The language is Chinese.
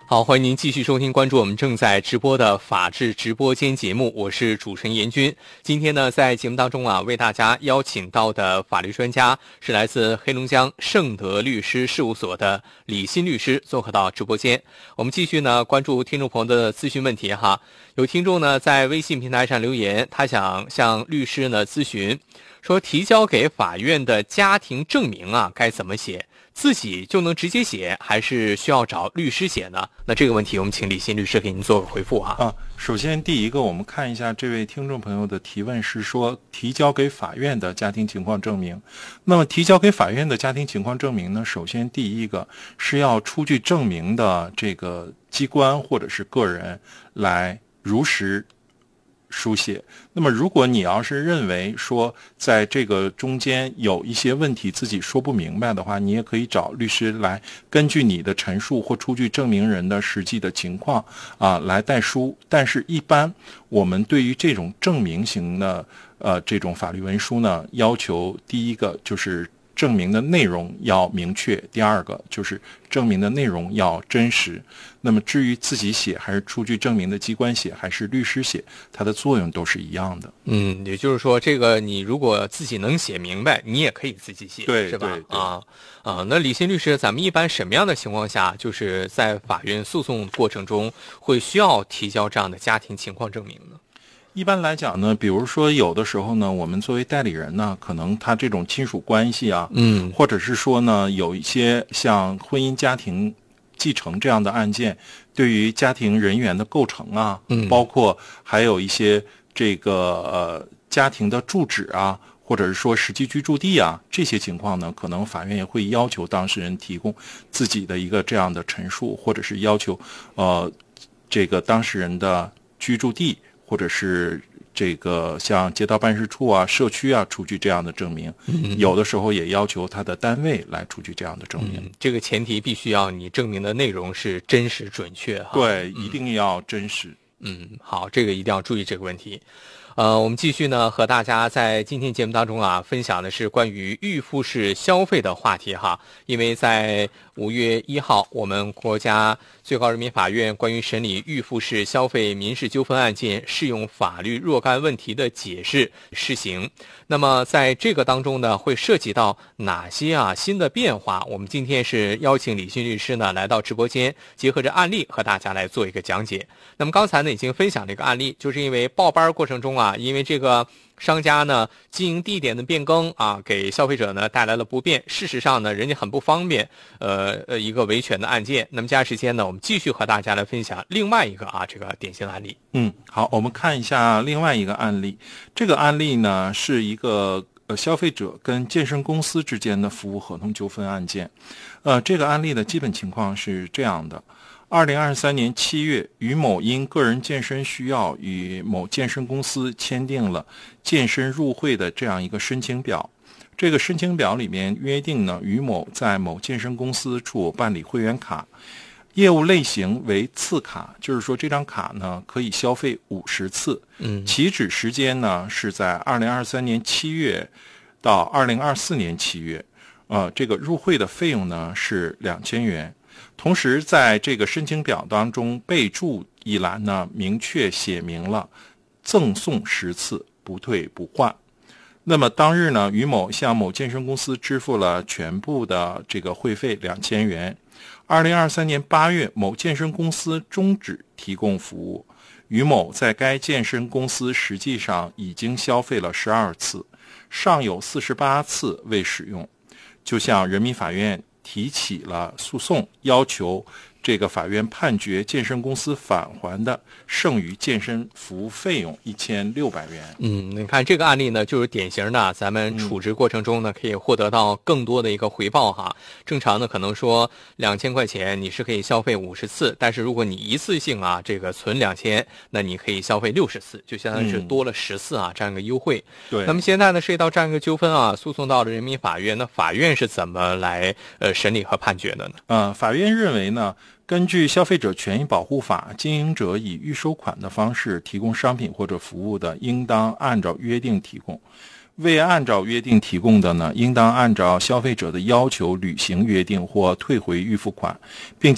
好，欢迎您继续收听关注我们正在直播的法治直播间节目，我是主持人严军。今天呢，在节目当中为大家邀请到的法律专家是来自黑龙江盛德律师事务所的李欣律师，做客到直播间。我们继续呢关注听众朋友的咨询问题哈。有听众呢在微信平台上留言，他想向律师呢咨询，说提交给法院的家庭证明该怎么写？自己就能直接写，还是需要找律师写呢？那这个问题我们请李欣律师给您做个回复首先第一个，我们看一下这位听众朋友的提问是说提交给法院的家庭情况证明。那么提交给法院的家庭情况证明呢，首先第一个是要出具证明的这个机关或者是个人来如实书写。那么如果你要是认为说在这个中间有一些问题自己说不明白的话，你也可以找律师来根据你的陈述或出具证明人的实际的情况来代书。但是一般我们对于这种证明型的这种法律文书呢，要求第一个就是证明的内容要明确，第二个就是证明的内容要真实。那么至于自己写还是出具证明的机关写还是律师写，它的作用都是一样的。 也就是说这个你如果自己能写明白，你也可以自己写， 对， 是吧？ 对那李欣律师，咱们一般什么样的情况下就是在法院诉讼过程中会需要提交这样的家庭情况证明呢？ 一般来讲呢，比如说有的时候呢，我们作为代理人呢，可能他这种亲属关系或者是说呢，有一些像婚姻家庭继承这样的案件，对于家庭人员的构成包括还有一些这个家庭的住址或者是说实际居住地这些情况呢，可能法院也会要求当事人提供自己的一个这样的陈述，或者是要求这个当事人的居住地，或者是这个像街道办事处社区出具这样的证明。有的时候也要求他的单位来出具这样的证明。 这个前提必须要你证明的内容是真实准确对，一定要真实。 好，这个一定要注意这个问题。我们继续呢和大家在今天节目当中分享的是关于预付式消费的话题因为在5月1号，我们国家最高人民法院关于审理预付式消费民事纠纷案件适用法律若干问题的解释施行。那么在这个当中呢，会涉及到哪些新的变化？我们今天是邀请李欣律师呢来到直播间，结合着案例和大家来做一个讲解。那么刚才呢已经分享了一个案例，就是因为报班过程中因为这个商家呢经营地点的变更给消费者呢带来了不便，事实上呢人家很不方便一个维权的案件。那么接下来时间呢，我们继续和大家来分享另外一个这个典型案例。 好，我们看一下另外一个案例。这个案例呢是一个消费者跟健身公司之间的服务合同纠纷案件。这个案例的基本情况是这样的：2023年7月，于某因个人健身需要与某健身公司签订了健身入会的这样一个申请表。这个申请表里面约定呢，于某在某健身公司处办理会员卡，业务类型为次卡，就是说这张卡呢可以消费50次。起止时间呢是在2023年7月到2024年7月。这个入会的费用呢是2000元。同时在这个申请表当中备注一栏呢明确写明了赠送10次，不退不换。那么当日呢，于某向某健身公司支付了全部的这个会费2000元。2023年8月，某健身公司终止提供服务，于某在该健身公司实际上已经消费了12次，尚有48次未使用，就向人民法院提起了诉讼，要求这个法院判决健身公司返还的剩余健身服务费用1600元。 你看这个案例呢，就是典型的咱们处置过程中呢，可以获得到更多的一个回报正常的可能说2000块钱你是可以消费50次，但是如果你一次性这个存2000，那你可以消费60次，就相当于是多了10次这样一个优惠。 对。 那么现在呢，涉及到这样一个纠纷诉讼到了人民法院，那法院是怎么来审理和判决的呢？ 法院认为呢，根据《消费者权益保护法》，经营者以预收款的方式提供商品或者服务的，应当按照约定提供；未按照约定提供的呢，应当按照消费者的要求履行约定或退回预付款，并且